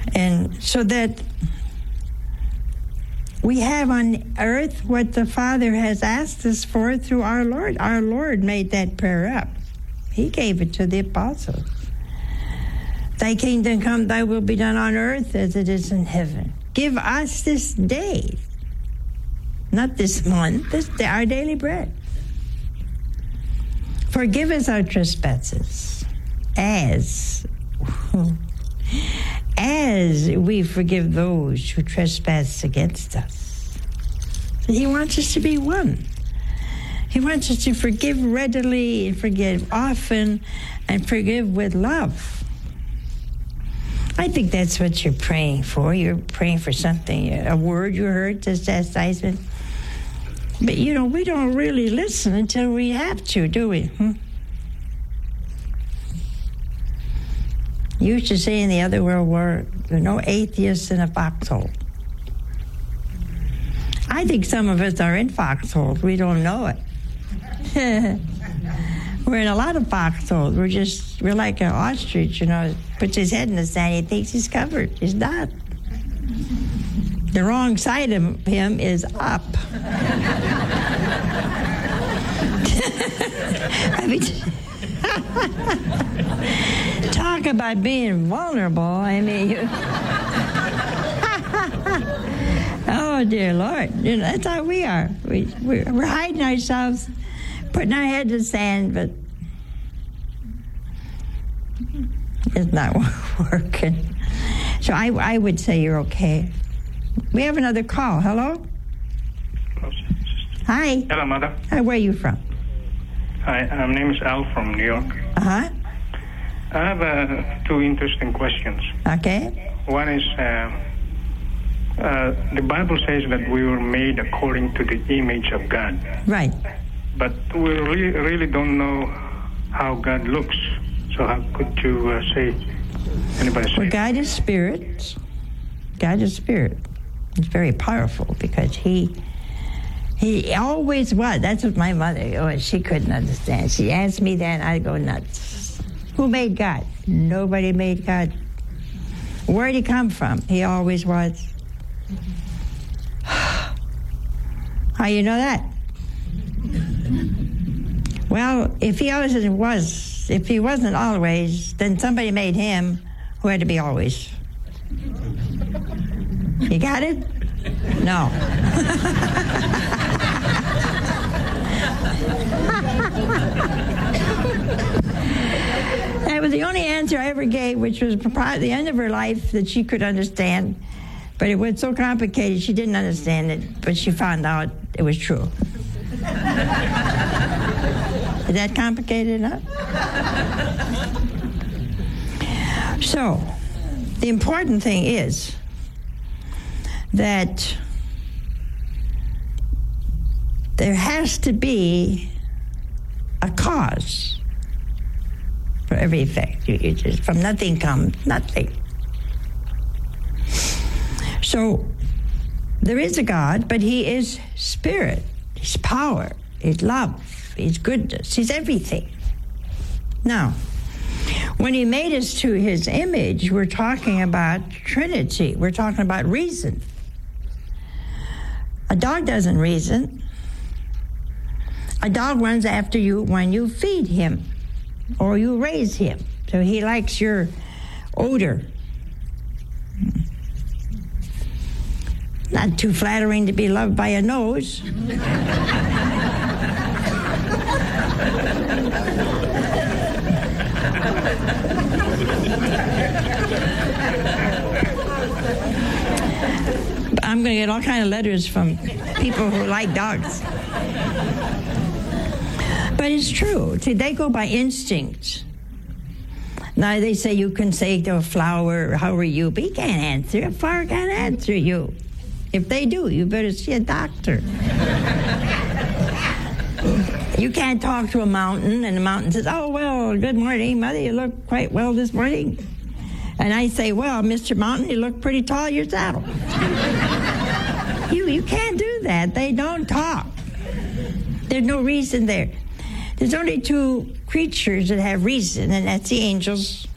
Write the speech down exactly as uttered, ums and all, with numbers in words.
And so that we have on earth what the Father has asked us for through our Lord. Our Lord made that prayer up. He gave it to the apostles. Thy kingdom come, thy will be done on earth as it is in heaven. Give us this day, not this month, this day, our daily bread. Forgive us our trespasses, as, as we forgive those who trespass against us. He wants us to be one. He wants us to forgive readily and forgive often and forgive with love. I think that's what you're praying for. You're praying for something, a word you heard, just chastisement. But, you know, we don't really listen until we have to, do we? Hmm? You used to say in the other world war, there are no atheists in a foxhole. I think some of us are in foxholes. We don't know it. We're in a lot of foxholes. We're just, we're like an ostrich, you know, puts his head in the sand, he thinks he's covered. He's not. The wrong side of him is up. I mean, talk about being vulnerable. I mean, you, oh, dear Lord. You know, that's how we are. We, we're, we're hiding ourselves, putting our head in the sand, but it's not working. So I, I would say you're okay. We have another call. Hello? Hi. Hello, Mother. Hi, where are you from? Hi, uh, my name is Al from New York. Uh-huh. I have uh, two interesting questions. Okay. One is, uh, uh, the Bible says that we were made according to the image of God. Right. But we really, really don't know how God looks. So how could you uh, say, anybody say? Well, God is spirit. God is spirit. It's very powerful because he he always was. That's what my mother, oh, she couldn't understand. She asked me that, and I'd go nuts. Who made God? Nobody made God. Where'd he come from? He always was. How you know that? Well, if he always was, if he wasn't always, then somebody made him who had to be always. You got it? No. That was the only answer I ever gave, which was probably the end of her life that she could understand. But it was so complicated, she didn't understand it, but she found out it was true. Is that complicated enough? So, the important thing is that there has to be a cause for every effect. You, you just, from nothing comes nothing. So there is a God, but he is spirit. He's power. He's love. He's goodness. He's everything. Now, when he made us to his image, we're talking about Trinity. We're talking about reason. A dog doesn't reason. A dog runs after you when you feed him or you raise him. So he likes your odor. Not too flattering to be loved by a nose. I'm going to get all kinds of letters from people who like dogs. But it's true. See, they go by instinct. Now, they say you can say to a flower, how are you? But he can't answer. A flower can't answer you. If they do, you better see a doctor. You can't talk to a mountain, and the mountain says, oh, well, good morning, Mother. You look quite well this morning. And I say, well, Mister Mountain, you look pretty tall yourself. you, you can't do that. They don't talk. There's no reason there. There's only two creatures that have reason, and that's the angels